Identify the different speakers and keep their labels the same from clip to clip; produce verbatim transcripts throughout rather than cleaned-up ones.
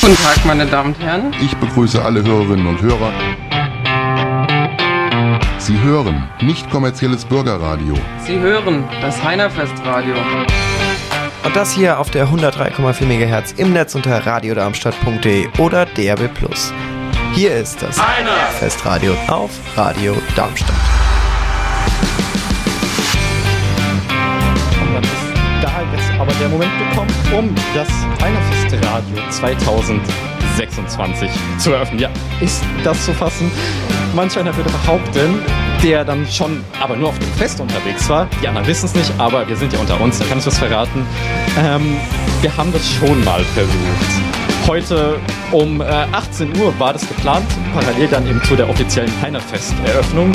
Speaker 1: Guten Tag, meine Damen und Herren.
Speaker 2: Ich begrüße alle Hörerinnen und Hörer. Sie hören nicht kommerzielles Bürgerradio.
Speaker 1: Sie hören das Heinerfestradio.
Speaker 3: Und das hier auf der hundertdrei Komma vier Megahertz im Netz unter radiodarmstadt punkt de oder D A B plus. Hier ist das Heinerfestradio auf Radio Darmstadt.
Speaker 4: Und dann ist da jetzt aber der Moment gekommen, um das Heinerfestradio zweitausendsechsundzwanzig zu eröffnen. Ja, ist das zu fassen? Manch einer würde behaupten, der dann schon aber nur auf dem Fest unterwegs war. Die anderen wissen es nicht, aber wir sind ja unter uns, da kann ich was verraten. Ähm, wir haben das schon mal versucht. Heute um äh, achtzehn Uhr war das geplant, parallel dann eben zu der offiziellen Heinerfest-Eröffnung.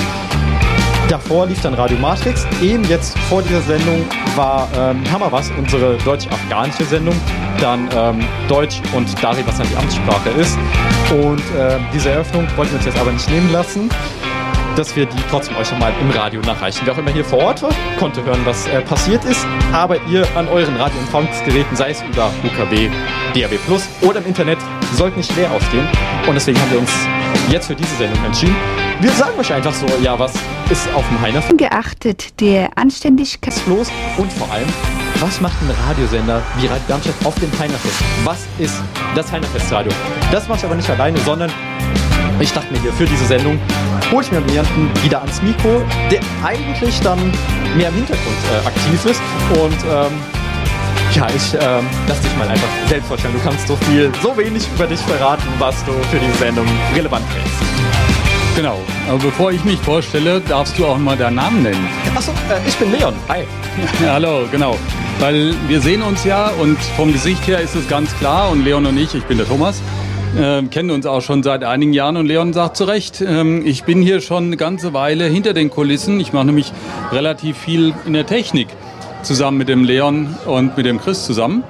Speaker 4: Davor lief dann Radio Matrix. Eben jetzt vor dieser Sendung war ähm, Hammer was, unsere deutsch-afghanische Sendung. Dann ähm, Deutsch und Dari, was dann die Amtssprache ist. Und äh, diese Eröffnung wollten wir uns jetzt aber nicht nehmen lassen, dass wir die trotzdem euch nochmal im Radio nachreichen. Wer auch immer hier vor Ort war, konnte hören, was äh, passiert ist. Aber ihr an euren Radioempfangsgeräten, sei es über U K W, D A B plus oder im Internet, sollt nicht leer ausgehen. Und deswegen haben wir uns jetzt für diese Sendung entschieden. Wir sagen euch einfach so, ja, was ist auf dem Heinerfest
Speaker 5: geachtet der Anständigkeit
Speaker 4: los und vor allem, was macht ein Radiosender wie Radio Darmstadt auf dem Heinerfest? Was ist das Heinerfestradio? Das mache ich aber nicht alleine, sondern ich dachte mir hier für diese Sendung, hole ich mir jemanden wieder ans Mikro, der eigentlich dann mehr im Hintergrund äh, aktiv ist. Und ähm, ja, ich ähm, lass dich mal einfach selbst vorstellen. Du kannst so viel, so wenig über dich verraten, was du für diese Sendung relevant hältst.
Speaker 6: Genau, aber bevor ich mich vorstelle, darfst du auch mal deinen Namen nennen.
Speaker 4: Achso, äh, ich bin Leon. Hi.
Speaker 6: Ja, hallo, genau. Weil wir sehen uns ja und vom Gesicht her ist es ganz klar. Und Leon und ich, ich bin der Thomas, äh, kennen uns auch schon seit einigen Jahren. Und Leon sagt zu Recht, äh, ich bin hier schon eine ganze Weile hinter den Kulissen. Ich mache nämlich relativ viel in der Technik zusammen mit dem Leon und mit dem Chris zusammen.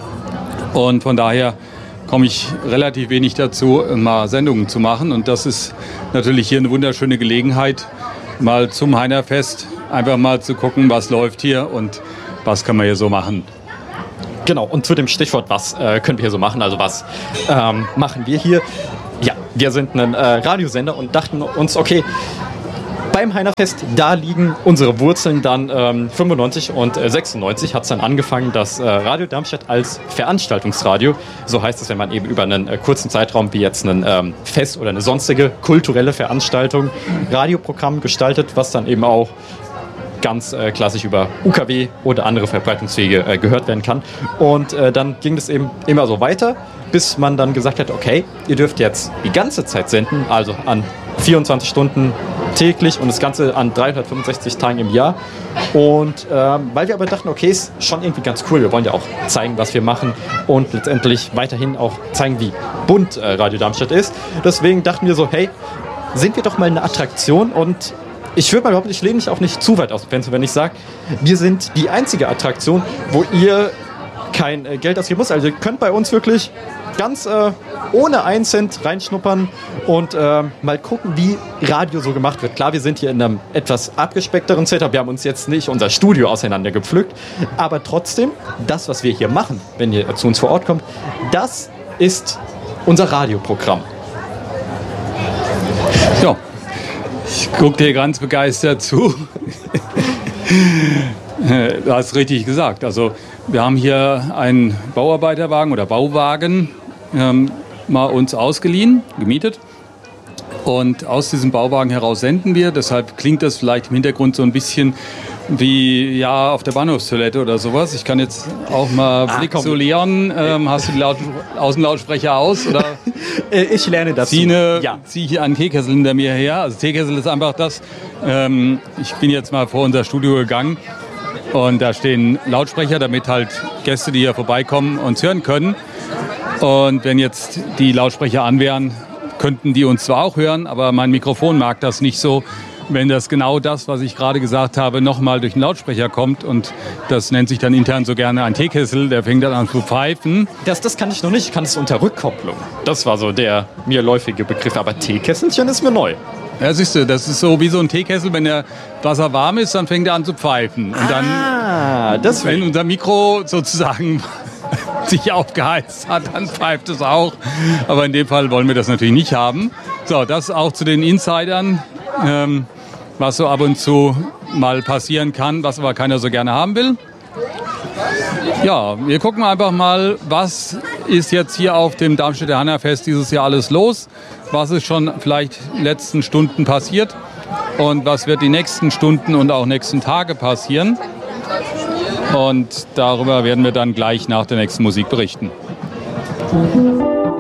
Speaker 6: Und von daher komme ich relativ wenig dazu, mal Sendungen zu machen. Und das ist natürlich hier eine wunderschöne Gelegenheit, mal zum Heinerfest einfach mal zu gucken, was läuft hier und was kann man hier so machen.
Speaker 4: Genau, und zu dem Stichwort, was äh, können wir hier so machen, also was ähm, machen wir hier? Ja, wir sind ein äh, Radiosender und dachten uns, okay, beim Heinerfest, da liegen unsere Wurzeln dann ähm, fünfundneunzig und äh, sechsundneunzig hat es dann angefangen, dass äh, Radio Darmstadt als Veranstaltungsradio, so heißt es, wenn man eben über einen äh, kurzen Zeitraum wie jetzt ein ähm, Fest oder eine sonstige kulturelle Veranstaltung Radioprogramm gestaltet, was dann eben auch ganz äh, klassisch über U K W oder andere Verbreitungswege äh, gehört werden kann. Und äh, dann ging es eben immer so weiter, bis man dann gesagt hat, okay, ihr dürft jetzt die ganze Zeit senden, also an vierundzwanzig Stunden täglich und das Ganze an dreihundertfünfundsechzig Tagen im Jahr. Und ähm, weil wir aber dachten, okay, ist schon irgendwie ganz cool, wir wollen ja auch zeigen, was wir machen und letztendlich weiterhin auch zeigen, wie bunt äh, Radio Darmstadt ist. Deswegen dachten wir so, hey, sind wir doch mal eine Attraktion und ich würde mal behaupten, ich lehne mich auch nicht zu weit aus dem Fenster, wenn ich sage, wir sind die einzige Attraktion, wo ihr kein äh, Geld ausgeben müsst. Also ihr könnt bei uns wirklich ganz äh, ohne einen Cent reinschnuppern und äh, mal gucken, wie Radio so gemacht wird. Klar, wir sind hier in einem etwas abgespeckteren Setup. Wir haben uns jetzt nicht unser Studio auseinandergepflückt. Aber trotzdem, das, was wir hier machen, wenn ihr zu uns vor Ort kommt, das ist unser Radioprogramm.
Speaker 6: So, ich gucke dir ganz begeistert zu. Du hast richtig gesagt. Also wir haben hier einen Bauarbeiterwagen oder Bauwagen ähm, mal uns ausgeliehen, gemietet. Und aus diesem Bauwagen heraus senden wir. Deshalb klingt das vielleicht im Hintergrund so ein bisschen wie ja auf der Bahnhofstoilette oder sowas. Ich kann jetzt auch mal
Speaker 4: ah,
Speaker 6: Blick
Speaker 4: komm.
Speaker 6: zu Leon. Ähm, hast du die Laut- Außenlautsprecher aus? Oder?
Speaker 4: Ich lerne das.
Speaker 6: Zieh, eine,
Speaker 4: ja.
Speaker 6: zieh hier einen Teekessel hinter mir her. Also Teekessel ist einfach das. Ähm, ich bin jetzt mal vor unser Studio gegangen. Und da stehen Lautsprecher, damit halt Gäste, die hier vorbeikommen, uns hören können. Und wenn jetzt die Lautsprecher an wären, könnten die uns zwar auch hören, aber mein Mikrofon mag das nicht so, wenn das genau das, was ich gerade gesagt habe, nochmal durch den Lautsprecher kommt. Und das nennt sich dann intern so gerne ein Teekessel, der fängt dann an zu pfeifen.
Speaker 4: Das, das kann ich noch nicht, ich kann es unter Rückkopplung. Das war so der mir läufige Begriff, aber Teekesselchen ist mir neu.
Speaker 6: Ja, siehst du, das ist so wie so ein Teekessel, wenn der Wasser warm ist, dann fängt er an zu pfeifen. Und dann,
Speaker 4: ah, deswegen.
Speaker 6: wenn unser Mikro sozusagen sich aufgeheizt hat, dann pfeift es auch. Aber in dem Fall wollen wir das natürlich nicht haben. So, das auch zu den Insidern, ähm, was so ab und zu mal passieren kann, was aber keiner so gerne haben will. Ja, wir gucken einfach mal, was ist jetzt hier auf dem Darmstädter Hainerfest dieses Jahr alles los, was ist schon vielleicht in den letzten Stunden passiert und was wird die nächsten Stunden und auch nächsten Tage passieren. Und darüber werden wir dann gleich nach der nächsten Musik berichten.